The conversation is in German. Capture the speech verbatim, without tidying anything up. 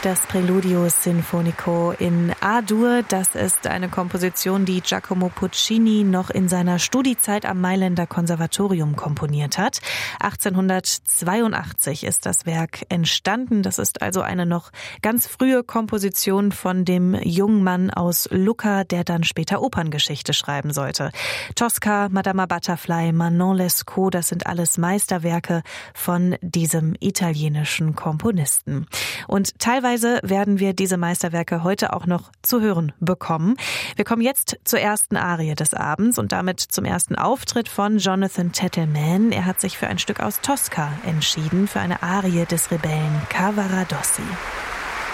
Das Preludio Sinfonico in A-Dur, das ist eine Komposition, die Giacomo Puccini noch in seiner Studiezeit am Mailänder Konservatorium komponiert hat. achtzehnhundertzweiundachtzig ist das Werk entstanden. Das ist also eine noch ganz frühe Komposition von dem jungen Mann aus Lucca, der dann später Operngeschichte schreiben sollte. Tosca, Madama Butterfly, Manon Lescaut, das sind alles Meisterwerke von diesem italienischen Komponisten. Und teilweise werden wir diese Meisterwerke heute auch noch zu hören bekommen. Wir kommen jetzt zur ersten Arie des Abends und damit zum ersten Auftritt von Jonathan Tettelman. Er hat sich für ein Stück aus Tosca entschieden, für eine Arie des Rebellen Cavaradossi.